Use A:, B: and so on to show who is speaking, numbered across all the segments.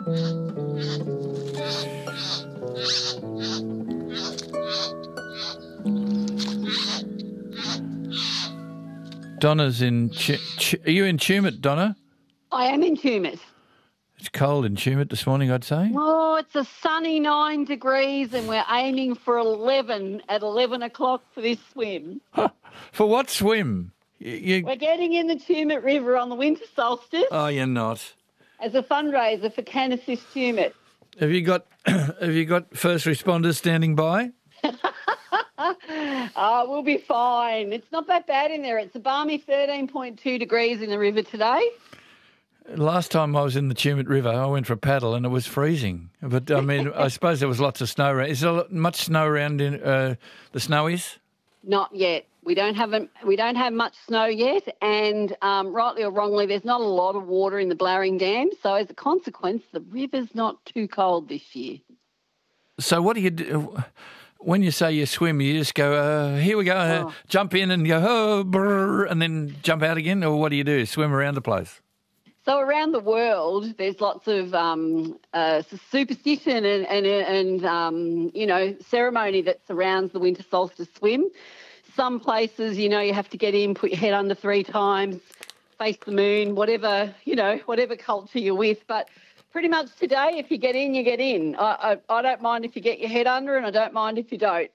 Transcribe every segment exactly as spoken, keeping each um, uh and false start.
A: Donna's in... Ch- Ch- are you in Tumut, Donna?
B: I am in Tumut.
A: It's cold in Tumut this morning, I'd say.
B: Oh, it's a sunny nine degrees and we're aiming for eleven at eleven o'clock for this swim.
A: For what swim? You, you...
B: We're getting in the Tumut River on the winter solstice.
A: Oh, you're not.
B: As a fundraiser for Can Assist Tumut.
A: Have you got Have you got first responders standing by?
B: Oh, we'll be fine. It's not that bad in there. It's a balmy thirteen point two degrees in the river today.
A: Last time I was in the Tumut River, I went for a paddle and it was freezing. But, I mean, I suppose there was lots of snow around. Is there much snow around in uh, the Snowies?
B: Not yet. We don't have a, we don't have much snow yet, and um, rightly or wrongly, there's not a lot of water in the Blowering Dam. So as a consequence, the river's not too cold this year.
A: So what do you do? When you say you swim, you just go, uh, here we go, uh,
B: Oh.
A: jump in and go, oh, brrr, and then jump out again? Or what do you do? Swim around the place?
B: So around the world, there's lots of um, uh, superstition and, and, and um, you know, ceremony that surrounds the winter solstice swim. Some places, you know, you have to get in, put your head under three times, face the moon, whatever, you know, whatever culture you're with. But pretty much today, if you get in, you get in. I, I, I don't mind if you get your head under and I don't mind if you don't.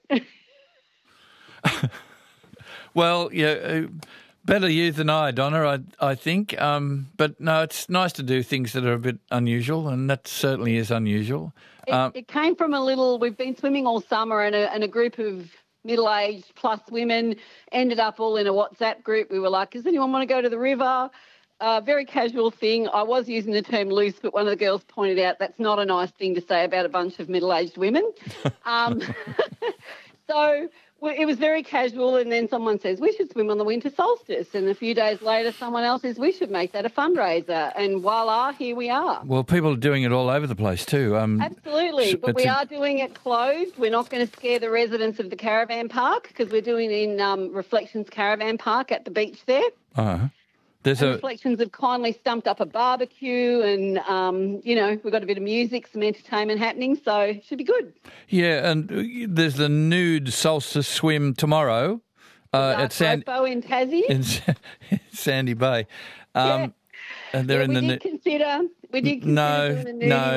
A: Well, yeah, uh, better you than I, Donna, I, I think. Um, but, no, it's nice to do things that are a bit unusual, and that certainly is unusual.
B: It,
A: Um,
B: it came from a little, we've been swimming all summer, and a, and a group of middle-aged plus women ended up all in a WhatsApp group. We were like, does anyone want to go to the river? Uh, very casual thing. I was using the term loose, but one of the girls pointed out that's not a nice thing to say about a bunch of middle-aged women. um, so well, it was very casual, and then someone says, we should swim on the winter solstice. And a few days later, someone else says, we should make that a fundraiser. And voila, here we are.
A: well, people are doing it all over the place too. Um,
B: Absolutely, but we
A: it's a-
B: are doing it closed. We're not going to scare the residents of the caravan park because we're doing it in um, Reflections Caravan Park at the beach there.
A: uh, there's
B: And
A: a...
B: Reflections have kindly stumped up a barbecue and, um, you know, we've got a bit of music, some entertainment happening, so it should be good.
A: Yeah, and uh, there's the nude solstice swim tomorrow uh, at Sand
B: Dark Rofo in Tassie.
A: in Sa- Sandy Bay. Um,
B: Yeah.
A: And they're
B: Yeah,
A: in
B: we
A: the
B: did
A: nu-
B: consider, we did consider
A: no,
B: doing the nude
A: no.